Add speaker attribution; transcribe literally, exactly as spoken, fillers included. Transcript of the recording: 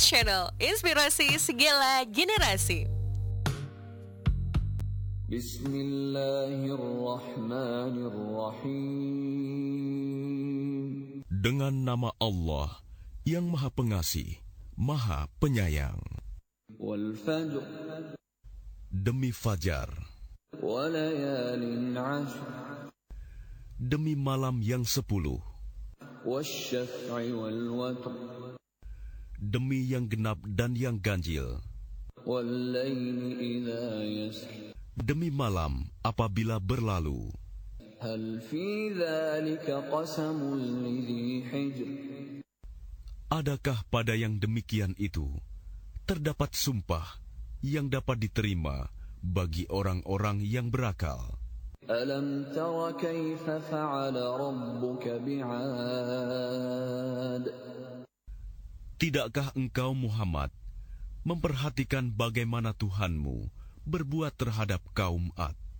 Speaker 1: channel inspirasi segala generasi.
Speaker 2: Bismillahirrahmanirrahim. Dengan nama Allah yang Maha Pengasih, Maha Penyayang.
Speaker 3: Wal fajr.
Speaker 2: Demi fajar.
Speaker 3: Walayalin ashr.
Speaker 2: Demi malam yang sepuluh.
Speaker 3: Wasyaf'i wal watr.
Speaker 2: Demi yang genap dan yang ganjil.
Speaker 3: Wallayli idza yasr.
Speaker 2: Demi malam apabila berlalu.
Speaker 3: Hal fi dzalika qasamul lidhi hijr.
Speaker 2: Adakah pada yang demikian itu terdapat sumpah yang dapat diterima bagi orang-orang yang berakal?
Speaker 3: Alam tara kaifa fa'ala rabbuka bi'ad.
Speaker 2: Tidakkah engkau Muhammad memperhatikan bagaimana Tuhanmu berbuat terhadap kaum Ad?